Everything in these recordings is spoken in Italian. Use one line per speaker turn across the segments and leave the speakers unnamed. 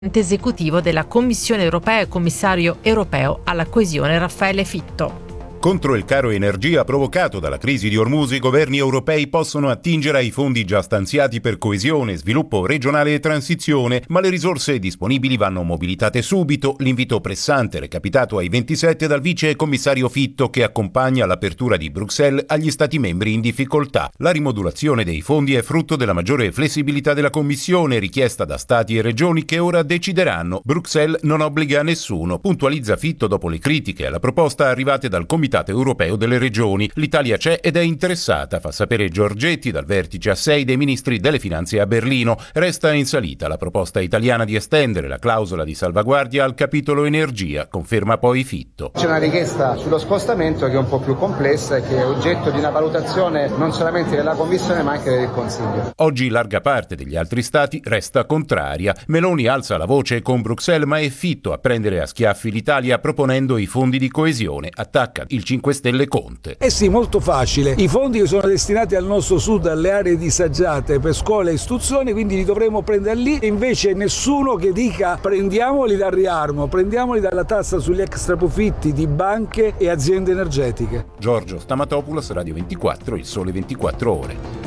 esecutivo della Commissione europea e commissario europeo alla coesione Raffaele Fitto.
Contro il caro energia provocato dalla crisi di Ormuz, i governi europei possono attingere ai fondi già stanziati per coesione, sviluppo regionale e transizione, ma le risorse disponibili vanno mobilitate subito. L'invito pressante recapitato ai 27 dal vice commissario Fitto, che accompagna l'apertura di Bruxelles agli Stati membri in difficoltà. La rimodulazione dei fondi è frutto della maggiore flessibilità della Commissione, richiesta da Stati e regioni che ora decideranno. Bruxelles non obbliga nessuno, puntualizza Fitto dopo le critiche alla proposta arrivate dal Comitato europeo delle regioni. L'Italia c'è ed è interessata, fa sapere Giorgetti dal vertice a 6 dei ministri delle finanze a Berlino. Resta in salita la proposta italiana di estendere la clausola di salvaguardia al capitolo energia, conferma poi Fitto.
C'è una richiesta sullo scostamento che è un po' più complessa e che è oggetto di una valutazione non solamente della Commissione ma anche del Consiglio.
Oggi larga parte degli altri stati resta contraria. Meloni alza la voce con Bruxelles, ma è Fitto a prendere a schiaffi l'Italia proponendo i fondi di coesione. Attacca il 5 Stelle Conte.
Sì, molto facile. I fondi sono destinati al nostro sud, alle aree disagiate per scuola e istruzione, quindi li dovremo prendere lì. E invece nessuno che dica prendiamoli dal riarmo, prendiamoli dalla tassa sugli extraprofitti di banche e aziende energetiche.
Giorgio Stamatopoulos, Radio 24, Il Sole 24 Ore.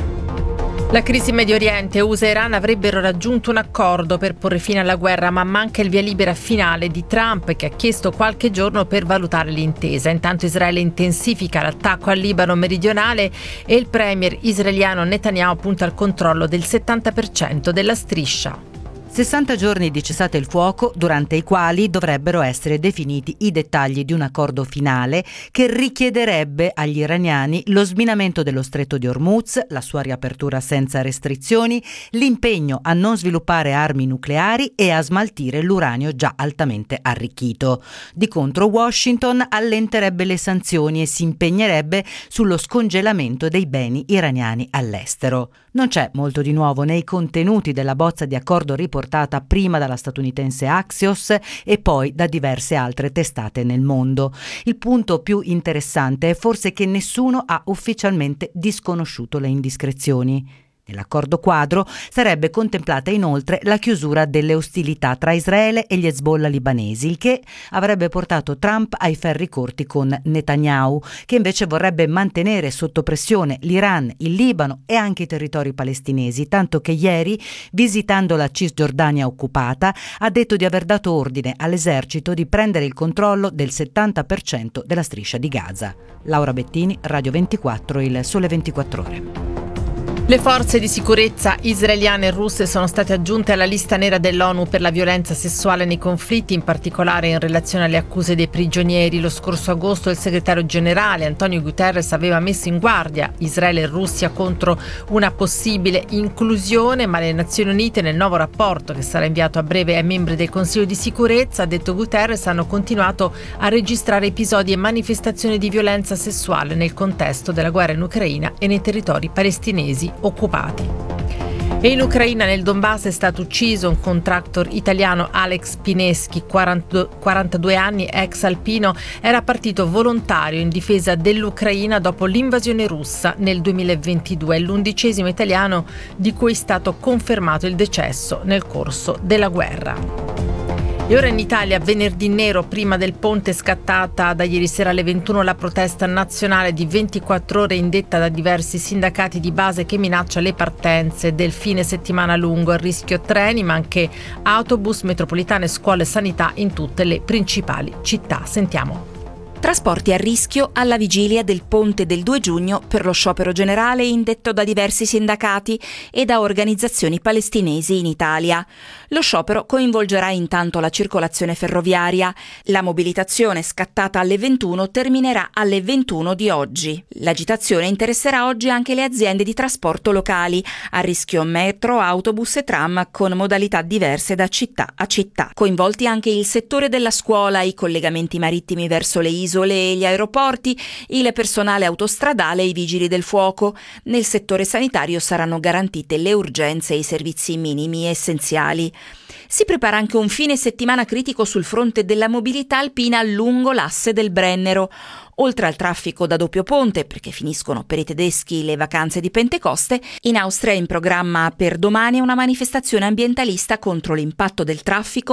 La crisi in Medio Oriente, USA e Iran avrebbero raggiunto un accordo per porre fine alla guerra, ma manca il via libera finale di Trump, che ha chiesto qualche giorno per valutare l'intesa. Intanto Israele intensifica l'attacco al Libano meridionale e il premier israeliano Netanyahu punta al controllo del 70% della striscia.
60 giorni di cessate il fuoco, durante i quali dovrebbero essere definiti i dettagli di un accordo finale che richiederebbe agli iraniani lo sminamento dello stretto di Hormuz, la sua riapertura senza restrizioni, l'impegno a non sviluppare armi nucleari e a smaltire l'uranio già altamente arricchito. Di contro Washington allenterebbe le sanzioni e si impegnerebbe sullo scongelamento dei beni iraniani all'estero. Non c'è molto di nuovo nei contenuti della bozza di accordo riportata prima dalla statunitense Axios e poi da diverse altre testate nel mondo. Il punto più interessante è forse che nessuno ha ufficialmente disconosciuto le indiscrezioni. Nell'accordo quadro sarebbe contemplata inoltre la chiusura delle ostilità tra Israele e gli Hezbollah libanesi, il che avrebbe portato Trump ai ferri corti con Netanyahu, che invece vorrebbe mantenere sotto pressione l'Iran, il Libano e anche i territori palestinesi, tanto che ieri, visitando la Cisgiordania occupata, ha detto di aver dato ordine all'esercito di prendere il controllo del 70% della striscia di Gaza. Laura Bettini, Radio 24, Il Sole 24 Ore.
Le forze di sicurezza israeliane e russe sono state aggiunte alla lista nera dell'ONU per la violenza sessuale nei conflitti, in particolare in relazione alle accuse dei prigionieri. Lo scorso agosto il segretario generale Antonio Guterres aveva messo in guardia Israele e Russia contro una possibile inclusione, ma le Nazioni Unite nel nuovo rapporto che sarà inviato a breve ai membri del Consiglio di sicurezza, ha detto Guterres, hanno continuato a registrare episodi e manifestazioni di violenza sessuale nel contesto della guerra in Ucraina e nei territori palestinesi occupati. E in Ucraina, nel Donbass, è stato ucciso un contractor italiano, Alex Pineschi, 42 anni, ex alpino. Era partito volontario in difesa dell'Ucraina dopo l'invasione russa nel 2022. È l'11° italiano di cui è stato confermato il decesso nel corso della guerra. E ora in Italia, venerdì nero, prima del ponte, scattata da ieri sera alle 21 la protesta nazionale di 24 ore indetta da diversi sindacati di base che minaccia le partenze del fine settimana lungo. A rischio treni, ma anche autobus, metropolitane, scuole e sanità in tutte le principali città. Sentiamo.
Trasporti a rischio alla vigilia del ponte del 2 giugno per lo sciopero generale indetto da diversi sindacati e da organizzazioni palestinesi in Italia. Lo sciopero coinvolgerà intanto la circolazione ferroviaria. La mobilitazione, scattata alle 21, terminerà alle 21 di oggi. L'agitazione interesserà oggi anche le aziende di trasporto locali, a rischio metro, autobus e tram con modalità diverse da città a città. Coinvolti anche il settore della scuola, i collegamenti marittimi verso le isole isole e gli aeroporti, il personale autostradale e i vigili del fuoco. Nel settore sanitario saranno garantite le urgenze e i servizi minimi essenziali. Si prepara anche un fine settimana critico sul fronte della mobilità alpina lungo l'asse del Brennero. Oltre al traffico da doppio ponte, perché finiscono per i tedeschi le vacanze di Pentecoste, in Austria è in programma per domani una manifestazione ambientalista contro l'impatto del traffico